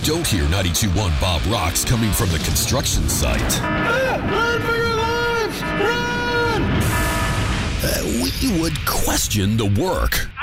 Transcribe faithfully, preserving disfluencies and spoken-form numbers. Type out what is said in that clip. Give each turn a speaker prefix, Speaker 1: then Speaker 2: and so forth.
Speaker 1: don't hear ninety-two point one Bob Rocks coming from the construction site.
Speaker 2: Ah, run for your lives! Run!
Speaker 1: Uh, we would question the work.